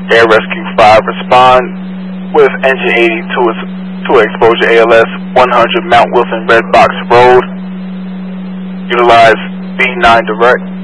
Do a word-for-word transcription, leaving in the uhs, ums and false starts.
Air Rescue five respond with engine eighty to its to exposure A L S one hundred Mount Wilson Red Box Road. Utilize B nine direct.